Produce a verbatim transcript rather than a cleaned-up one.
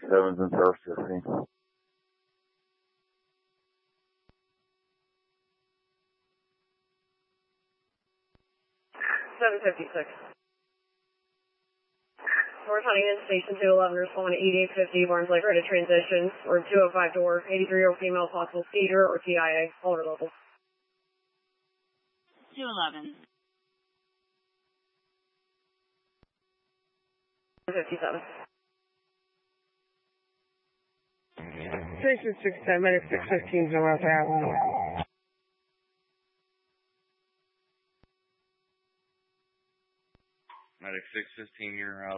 seven's in service fifteen. seven fifty-six. North Huntington, Station two eleven, responding to eighty-eight fifty, Barnes Lake, ready to transition. Room two oh five door, eighty-three-year-old female, possible seizure or T I A. All are local. two eleven. fifty-seven. Station six ten, medic six fifteen, no out there. Medic six fifteen, you're out.